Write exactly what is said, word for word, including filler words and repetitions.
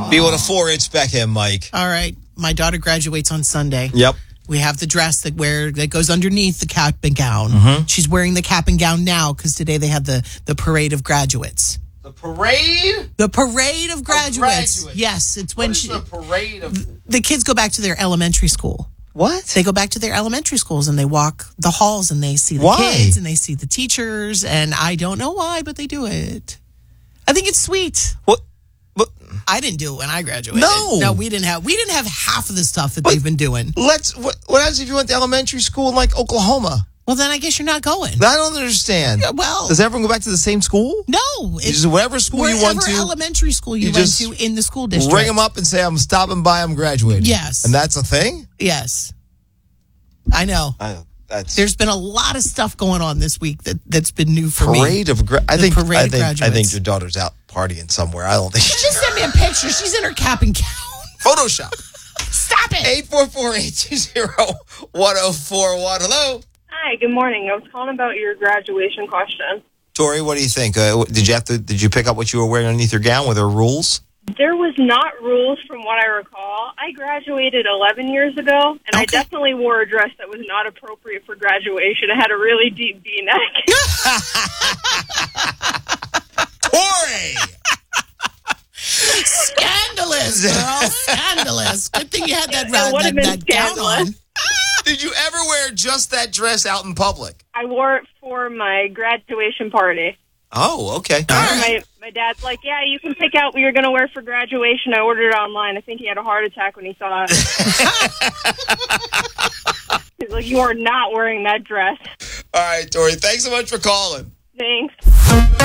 Be with a four-inch Beckham, Mike. All right. My daughter graduates on Sunday. Yep. We have the dress that wear that goes underneath the cap and gown. Mm-hmm. She's wearing the cap and gown now because today they had the, the parade of graduates. The parade? The parade of graduates. Of graduates. Yes, it's when what is she. the parade of? The kids go back to their elementary school. What? They go back to their elementary schools and they walk the halls and they see the Why? kids and they see the teachers, and I don't know why, but they do it. I think it's sweet. What? But I didn't do it when I graduated. No. no, we didn't have we didn't have half of the stuff that they've been doing. let's. What, what happens if you went to elementary school in like Oklahoma? Well, then I guess you're not going. I don't understand. Yeah, well, does everyone go back to the same school? No, You just whatever school you went to. Wherever elementary school you, you went just to in the school district. Ring them up and say, "I'm stopping by. I'm graduating." Yes, and that's a thing. Yes, I know. I, that's There's been a lot of stuff going on this week that that's been new for me. parade of. Gra- I The think. parade I of think. I think graduates. your daughter's out partying somewhere. I don't think. She just sent me a picture. She's in her cap and gown. Photoshop. Stop it. Eight four four eight two zero one zero four one. Hello, Hi, good morning. I was calling about your graduation question. Tori. What do you think? Uh, did you have to? Did you pick up what you were wearing underneath your gown? Were there rules? There was not rules from what I recall. I graduated eleven years ago, and I Okay. definitely wore a dress that was not appropriate for graduation. It had a really deep V-neck. Tori. Scandalous, girl. Scandalous. Good thing you had that, It that, would've that, been that gown on. scandalous. Did you ever wear just that dress out in public? I wore it for my graduation party. Oh, okay. My, my dad's like, yeah, you can pick out what you're going to wear for graduation. I ordered it online. I think he had a heart attack when he saw it. He's like, you are not wearing that dress. All right, Tori. Thanks so much for calling. Thanks.